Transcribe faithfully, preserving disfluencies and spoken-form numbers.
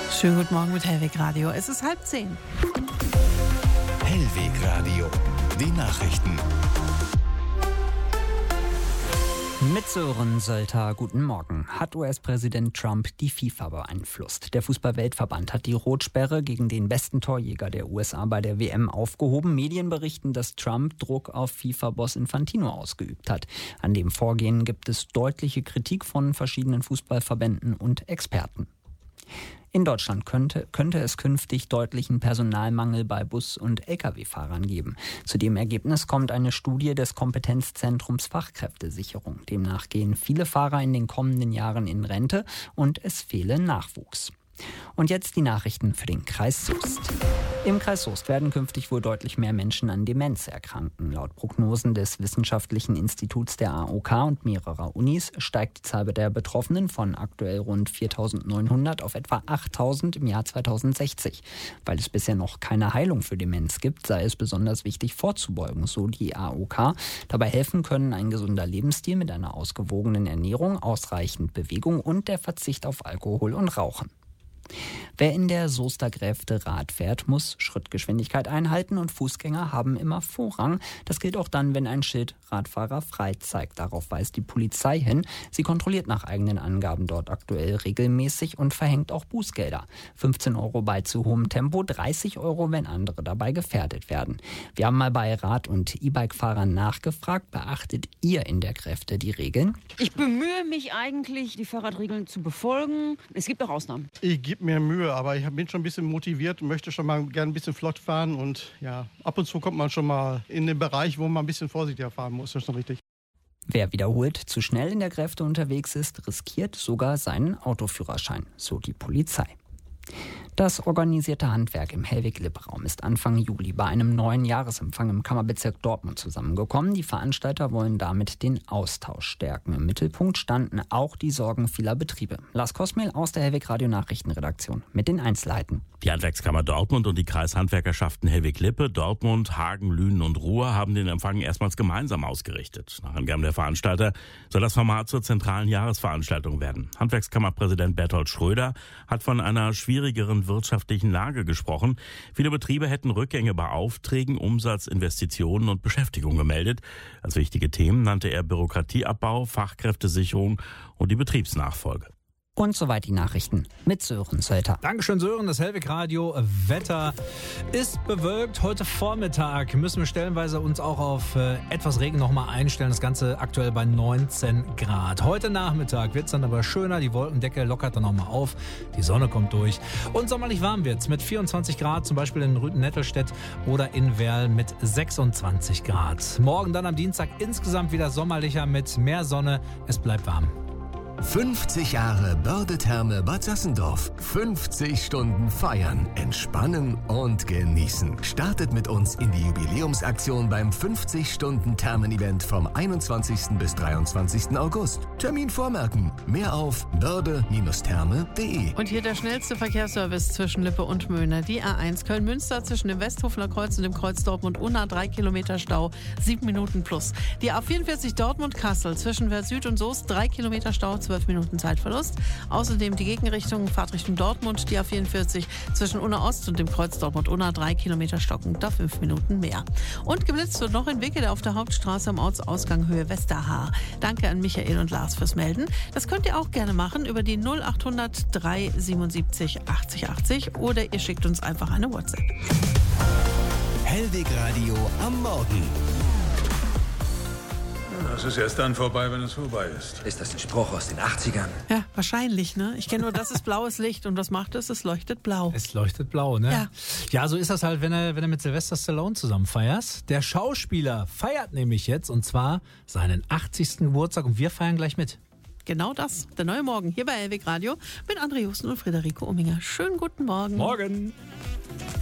Schönen guten Morgen mit Hellweg Radio. Es ist halb zehn. Hellweg Radio, die Nachrichten. Mit Sören Sölter, guten Morgen. Hat U S-Präsident Trump die FIFA beeinflusst? Der Fußball-Weltverband hat die Rotsperre gegen den besten Torjäger der U S A bei der W M aufgehoben. Medien berichten, dass Trump Druck auf FIFA-Boss Infantino ausgeübt hat. An dem Vorgehen gibt es deutliche Kritik von verschiedenen Fußballverbänden und Experten. In Deutschland könnte, könnte es künftig deutlichen Personalmangel bei Bus- und L K W-Fahrern geben. Zu dem Ergebnis kommt eine Studie des Kompetenzzentrums Fachkräftesicherung. Demnach gehen viele Fahrer in den kommenden Jahren in Rente und es fehle Nachwuchs. Und jetzt die Nachrichten für den Kreis Soest. Im Kreis Soest werden künftig wohl deutlich mehr Menschen an Demenz erkranken. Laut Prognosen des Wissenschaftlichen Instituts der A O K und mehrerer Unis steigt die Zahl der Betroffenen von aktuell rund viertausendneunhundert auf etwa achttausend im Jahr zweitausendsechzig. Weil es bisher noch keine Heilung für Demenz gibt, sei es besonders wichtig vorzubeugen, so die A O K. Dabei helfen können ein gesunder Lebensstil mit einer ausgewogenen Ernährung, ausreichend Bewegung und der Verzicht auf Alkohol und Rauchen. Wer in der Soester Gräfte Rad fährt, muss Schrittgeschwindigkeit einhalten und Fußgänger haben immer Vorrang. Das gilt auch dann, wenn ein Schild Radfahrer frei zeigt. Darauf weist die Polizei hin. Sie kontrolliert nach eigenen Angaben dort aktuell regelmäßig und verhängt auch Bußgelder. fünfzehn Euro bei zu hohem Tempo, dreißig Euro, wenn andere dabei gefährdet werden. Wir haben mal bei Rad- und E-Bike-Fahrern nachgefragt. Beachtet ihr in der Gräfte die Regeln? Ich bemühe mich eigentlich, die Fahrradregeln zu befolgen. Es gibt auch Ausnahmen. Ich gebe mir Mühe, aber ich bin schon ein bisschen motiviert, möchte schon mal gerne ein bisschen flott fahren und ja, ab und zu kommt man schon mal in den Bereich, wo man ein bisschen vorsichtiger fahren muss, das ist schon richtig. Wer wiederholt zu schnell in der Gräfte unterwegs ist, riskiert sogar seinen Autoführerschein, so die Polizei. Das organisierte Handwerk im Hellweg-Lippe-Raum ist Anfang Juli bei einem neuen Jahresempfang im Kammerbezirk Dortmund zusammengekommen. Die Veranstalter wollen damit den Austausch stärken. Im Mittelpunkt standen auch die Sorgen vieler Betriebe. Lars Kosmel aus der Hellweg-Radio-Nachrichtenredaktion mit den Einzelheiten. Die Handwerkskammer Dortmund und die Kreishandwerkerschaften Hellweg-Lippe, Dortmund, Hagen, Lünen und Ruhr haben den Empfang erstmals gemeinsam ausgerichtet. Nach Angaben der Veranstalter soll das Format zur zentralen Jahresveranstaltung werden. Handwerkskammerpräsident Berthold Schröder hat von einer schwierigeren wirtschaftlichen Lage gesprochen. Viele Betriebe hätten Rückgänge bei Aufträgen, Umsatz, Investitionen und Beschäftigung gemeldet. Als wichtige Themen nannte er Bürokratieabbau, Fachkräftesicherung und die Betriebsnachfolge. Und soweit die Nachrichten mit Sören Sölter. Dankeschön, Sören. Das Hellweg Radio Wetter ist bewölkt. Heute Vormittag müssen wir stellenweise uns auch auf äh, etwas Regen nochmal einstellen. Das Ganze aktuell bei neunzehn Grad. Heute Nachmittag wird es dann aber schöner. Die Wolkendecke lockert dann nochmal auf. Die Sonne kommt durch. Und sommerlich warm wird es mit vierundzwanzig Grad, zum Beispiel in Rüthen-Nettelstedt oder in Werl mit sechsundzwanzig Grad. Morgen dann am Dienstag insgesamt wieder sommerlicher mit mehr Sonne. Es bleibt warm. fünfzig Jahre Börde-Therme Bad Sassendorf. fünfzig Stunden feiern, entspannen und genießen. Startet mit uns in die Jubiläumsaktion beim fünfzig-Stunden-Thermen-Event vom einundzwanzigsten bis dreiundzwanzigsten August. Termin vormerken. Mehr auf börde Therme punkt de. Und hier der schnellste Verkehrsservice zwischen Lippe und Möhne. Die A eins Köln-Münster zwischen dem Westhofener Kreuz und dem Kreuz Dortmund-Unna. Drei Kilometer Stau, sieben Minuten plus. Die A vierundvierzig Dortmund-Kassel zwischen Wels Süd und Soest. Drei Kilometer Stau, zwölf Minuten Zeitverlust. Außerdem die Gegenrichtung, Fahrtrichtung Dortmund, die A vierundvierzig zwischen Unna Ost und dem Kreuz Dortmund-Unna, drei Kilometer stockend, da fünf Minuten mehr. Und geblitzt wird noch in Wickede auf der Hauptstraße am Ortsausgang Höhe Westerhaar. Danke an Michael und Lars fürs Melden. Das könnt ihr auch gerne machen über die null achthundert drei siebenundsiebzig achtzig achtzig oder ihr schickt uns einfach eine WhatsApp. Hellweg Radio am Morgen. Das ist erst dann vorbei, wenn es vorbei ist. Ist das ein Spruch aus den achtzigern? Ja, wahrscheinlich, ne? Ich kenne nur, das ist blaues Licht und was macht es? Es leuchtet blau. Es leuchtet blau, ne? Ja. Ja, so ist das halt, wenn du, wenn du mit Sylvester Stallone zusammen feierst. Der Schauspieler feiert nämlich jetzt, und zwar seinen achtzigsten Geburtstag, und wir feiern gleich mit. Genau das, der neue Morgen hier bei Hellweg Radio mit André Justen und Friederike Ominger. Schönen guten Morgen. Morgen.